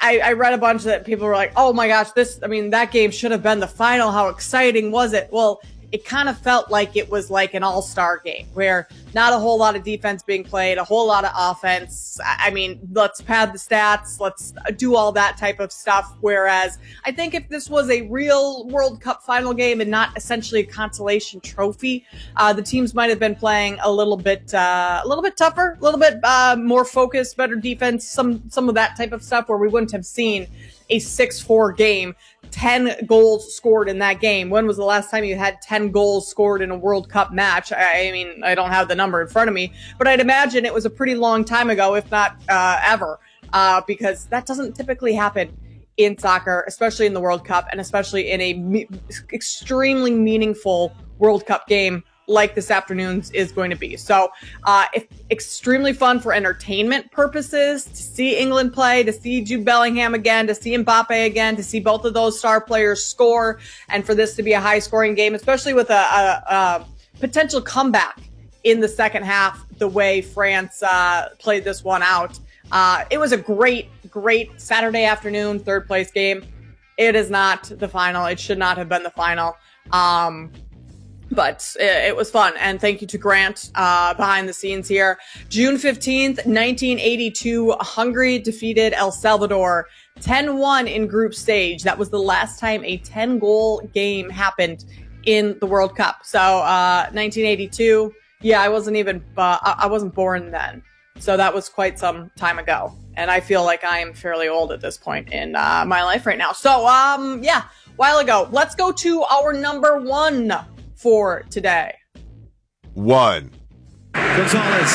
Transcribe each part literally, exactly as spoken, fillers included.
I, I read a bunch that people were like, oh my gosh, this, I mean, that game should have been the final. How exciting was it? Well, it kind of felt like it was like an all-star game where not a whole lot of defense being played, a whole lot of offense. I mean, let's pad the stats. Let's do all that type of stuff. Whereas I think if this was a real World Cup final game and not essentially a consolation trophy, uh, the teams might have been playing a little bit, uh, a little bit tougher, a little bit uh, more focused, better defense, some, some of that type of stuff where we wouldn't have seen a six four game, ten goals scored in that game. When was the last time you had ten goals scored in a World Cup match? I, I mean, I don't have the number in front of me, but I'd imagine it was a pretty long time ago, if not uh, ever, uh, because that doesn't typically happen in soccer, especially in the World Cup, and especially in a me- extremely meaningful World Cup game like this afternoon's is going to be. So uh, it's extremely fun for entertainment purposes, to see England play, to see Jude Bellingham again, to see Mbappe again, to see both of those star players score, and for this to be a high-scoring game, especially with a, a, a potential comeback in the second half, the way France uh, played this one out. Uh, it was a great, great Saturday afternoon third-place game. It is not the final. It should not have been the final. Um, But it was fun, and thank you to Grant uh, behind the scenes here. June fifteenth, nineteen eighty-two, Hungary defeated El Salvador ten one in group stage. That was the last time a ten-goal game happened in the World Cup. So uh, nineteen eighty-two, yeah, I wasn't even uh, I wasn't born then. So that was quite some time ago, and I feel like I am fairly old at this point in uh, my life right now. So um, yeah, a while ago. Let's go to our number one for today. One. Gonzalez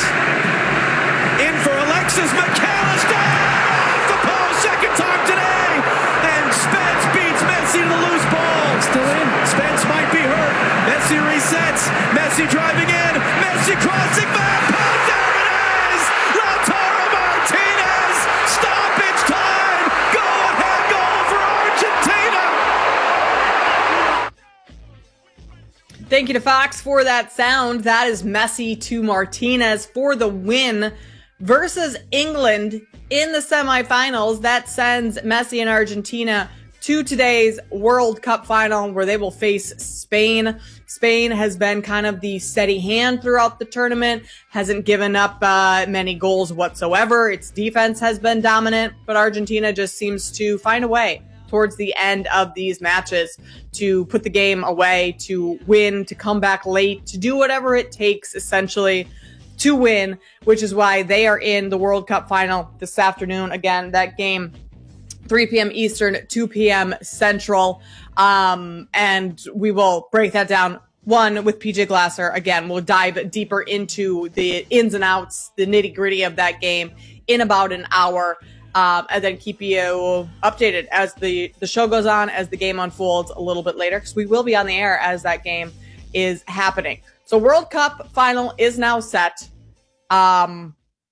in for Alexis McAllister off the post second time today, and Spence beats Messi to the loose ball. Still in. Spence might be hurt. Messi resets. Messi driving in. Messi crossing back. Oh, there it is. Lautaro Martinez. Stoppage time. Go ahead goal for Argentina. Thank you to Fox for that sound. That is Messi to Martinez for the win versus England in the semifinals. That sends Messi and Argentina to today's World Cup final, where they will face Spain. Spain has been kind of the steady hand throughout the tournament, hasn't given up uh, many goals whatsoever. Its defense has been dominant, but Argentina just seems to find a way towards the end of these matches to put the game away, to win, to come back late, to do whatever it takes essentially to win, which is why they are in the World Cup final this afternoon. Again, that game, three p.m. Eastern, two p.m. Central. Um, and we will break that down, one, with P J Glasser. Again, we'll dive deeper into the ins and outs, the nitty gritty of that game in about an hour. Um, and then keep you updated as the, the show goes on, as the game unfolds a little bit later, because we will be on the air as that game is happening. So World Cup final is now set. Um,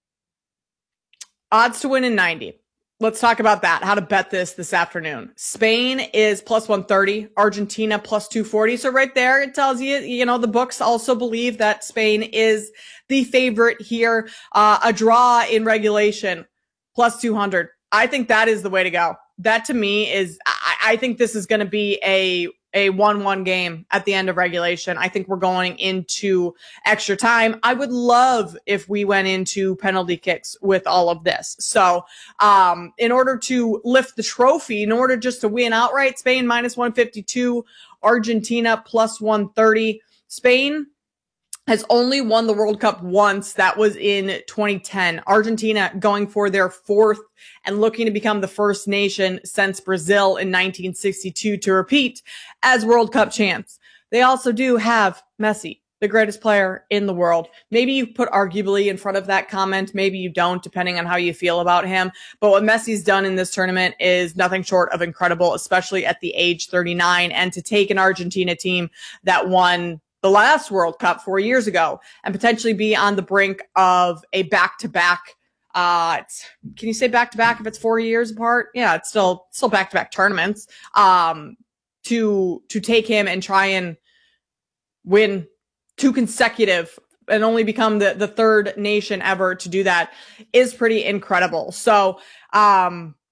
odds to win in ninety. Let's talk about that, how to bet this this afternoon. Spain is plus one thirty, Argentina plus two forty. So right there, it tells you, you know, the books also believe that Spain is the favorite here. Uh, a draw in regulation, plus two hundred. I think that is the way to go. That to me is, I, I think this is going to be a, a one one game at the end of regulation. I think we're going into extra time. I would love if we went into penalty kicks with all of this. So, um, in order to lift the trophy, in order just to win outright, Spain minus one fifty-two, Argentina plus one thirty. Spain has only won the World Cup once. That was in twenty ten. Argentina going for their fourth and looking to become the first nation since Brazil in nineteen sixty-two to repeat as World Cup champs. They also do have Messi, the greatest player in the world. Maybe you put arguably in front of that comment. Maybe you don't, depending on how you feel about him. But what Messi's done in this tournament is nothing short of incredible, especially at the age thirty-nine. And to take an Argentina team that won the last World Cup four years ago and potentially be on the brink of a back-to-back. Uh, it's, can you say back-to-back if it's four years apart? Yeah, it's still, still back-to-back tournaments. Um, to, to take him and try and win two consecutive and only become the, the third nation ever to do that is pretty incredible. So, um,